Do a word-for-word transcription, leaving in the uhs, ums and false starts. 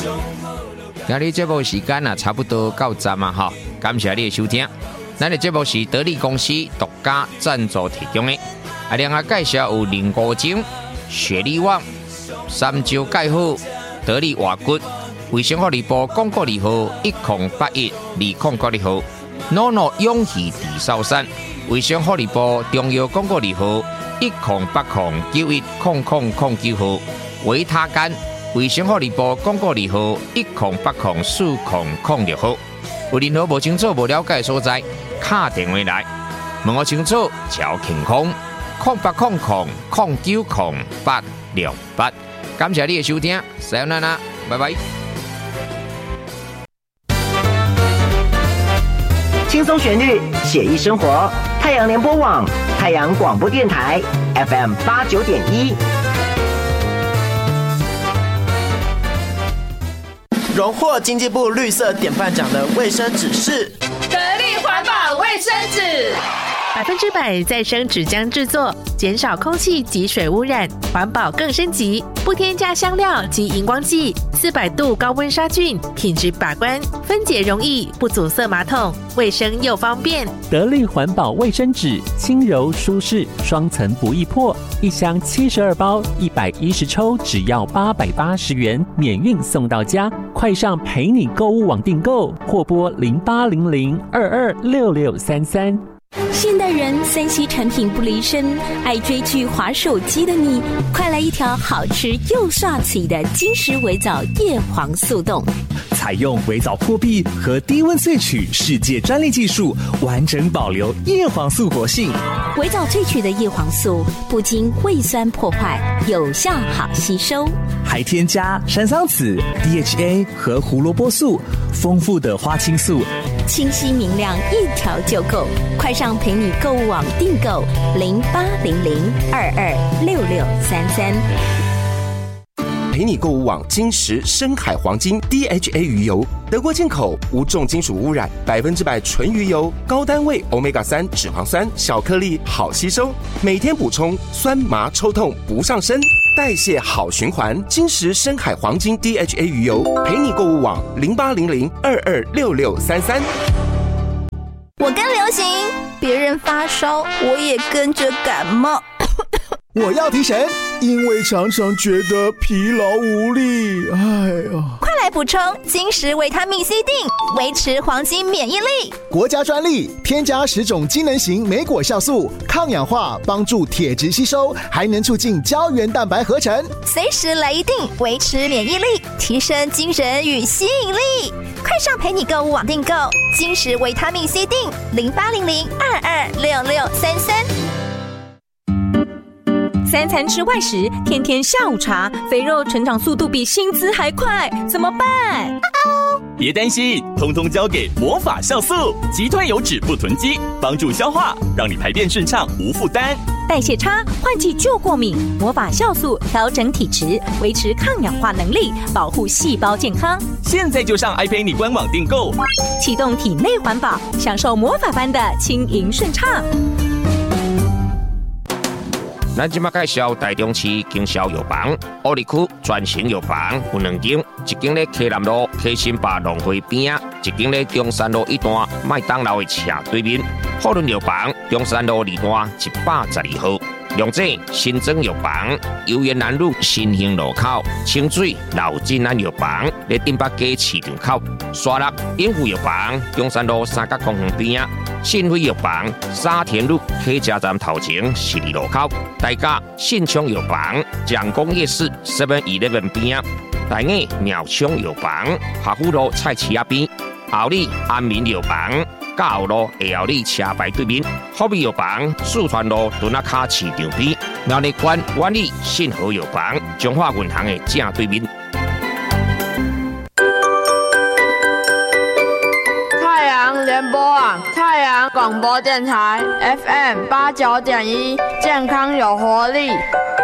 今日节目时间啊，差不多到站啊哈，感谢你的收听。咱的节目是得力公司独家赞助提供的，啊，另外介绍有林国精、雪力旺、三椒钙好、得力活骨、卫生福利部广告二号一零八一二零九二号 ，Nono 勇气地少山，卫生福利部中药广告二号一零八零九一零零零九号，维他干。卫生福利部广告二号一零八零四零零六号，有任何无清楚、无了解的所在，打电话来问我清楚，超健康零八零零零九零八六八。感谢你的收听，さよなら，拜拜。 轻松旋律，写意生活。太阳联播网，太阳广播电台 F M 八九点一。 荣获经济部绿色典范奖的卫生纸是得力环保卫生纸， 百分之百再生纸浆制作，减少空气及水污染，环保更升级，不添加香料及荧光剂，四百度高温杀菌，品质把关，分解容易，不阻塞马桶，卫生又方便。 得力环保卫生纸，轻柔舒适，双层不易破，一箱七十二包，一百一十抽，只要八百八十元，免运送到家。快上陪你购物网订购，或拨零八零零二二六六三三。 现代人三 C 产品不离身，爱追剧滑手机的你，快来一条好吃又刷嘴的金石微藻叶黄素冻。 采用微藻破壁和低温萃取世界专利技术，完整保留叶黄素活性。 微藻萃取的叶黄素不经胃酸破坏，有效好吸收， 还添加山桑子、D H A 和胡萝卜素，丰富的花青素， 清晰明亮，一条就够。快上陪你购物网订购零八零零二二六六三三。 陪你购物网金石深海黄金 D H A 鱼油，德国进口，无重金属污染，百分之百纯鱼油，高单位 Omega 三脂肪酸，小颗粒，好吸收，每天补充，酸麻抽痛不上身，代谢好循环。金石深海黄金 D H A 鱼油，陪你购物网零八零零二二六六三三。 我跟流行，别人发烧，我也跟着感冒。 我要提神，因为常常觉得疲劳无力。哎呀， 快来补充金石维他命 C 锭，维持黄金免疫力。 国家专利，添加十种机能型莓果酵素，抗氧化，帮助铁质吸收，还能促进胶原蛋白合成。 随时来一锭，维持免疫力，提升精神与吸引力。快上陪你购物网订购金石维他命 C 锭，零八零零二二六六三三。 三餐吃外食，天天下午茶，肥肉成长速度比薪资还快，怎么办？ 别担心，通通交给魔法酵素，击退油脂不囤积，帮助消化，让你排便顺畅无负担。 代谢差，换季就过敏，魔法酵素调整体质，维持抗氧化能力，保护细胞健康。 现在就上爱陪你官网订购， 启动体内环保，享受魔法般的轻盈顺畅。 咱即马介绍台中市经销药房，乌里区专型药房有两间，一间咧溪南路溪新坝农会边啊，一间咧中山路一段麦当劳的斜对面。富润药房中山路二段一百十二号。龙井新庄药房、油园南路新兴路口、清水老金安药房咧顶北街市场口、沙鹿永福药房中山路三角公园边啊、信辉药房沙田路客家站头前十二路口、大甲信昌药房蒋公夜市 seven eleven 边啊、大雅苗昌药房华富路菜市仔边、后里安民药房。嘉后路下后里车牌对面，福美药房四川路墩仔卡市场边，苗栗县万里信和药房中华银行的正对面。 太阳联播网，太阳广播电台 F M 八九点一，健康有活力。